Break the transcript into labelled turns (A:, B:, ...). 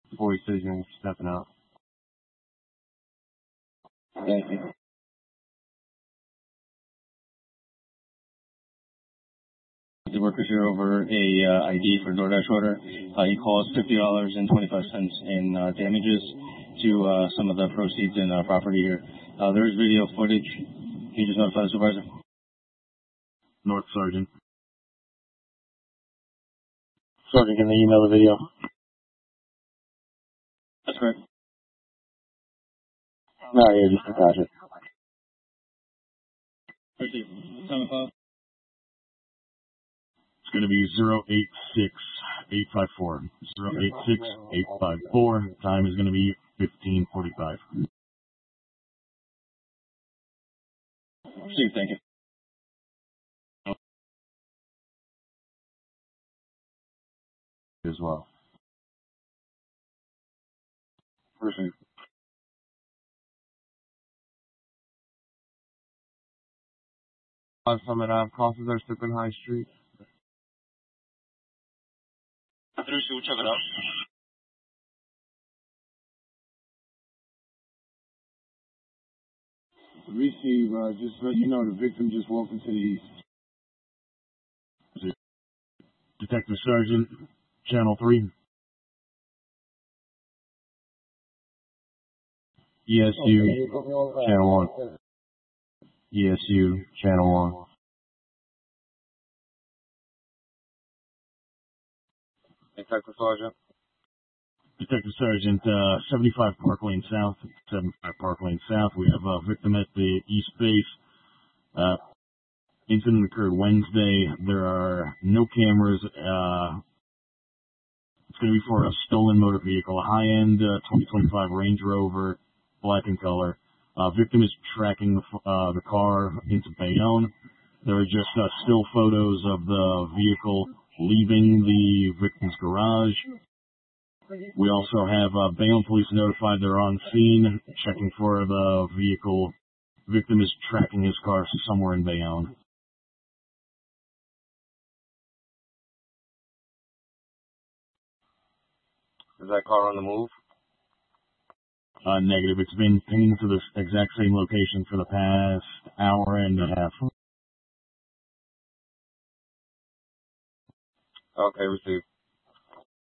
A: before he says you're stepping out.
B: Thank you. The workers here over a ID for DoorDash order. He calls $50.25 in damages to some of the proceeds in property here. There is video footage. Can you just notify the supervisor?
A: North Sergeant.
B: Sergeant, can they email the video? That's correct. No, yeah, just attach it. Proceed. Time of file.
A: It's going to be 086854. 086854. Time is going to be 15:45.
B: Proceed, thank you.
A: As well.
B: Proceed.
A: Summit Ave crosses our Strickland High Street.
B: We'll check it out.
C: Receive, just let you know the victim just walked into the east.
A: Detective Sergeant, Channel 3. ESU, Channel 1. ESU, Channel 1.
B: Detective Sergeant.
A: Detective Sergeant, 75 Park Lane South. 75 Park Lane South. We have a victim at the East Base. Incident occurred Wednesday. There are no cameras. It's going to be for a stolen motor vehicle, a high-end 2025 Range Rover, black in color. Victim is tracking the car into Bayonne. There are just still photos of the vehicle leaving the victim's garage. We also have Bayonne police notified they're on scene, checking for the vehicle. Victim is tracking his car somewhere in Bayonne.
B: Is that car on the move?
A: Negative. It's been pinged to the exact same location for the past hour and a half.
B: Okay, received.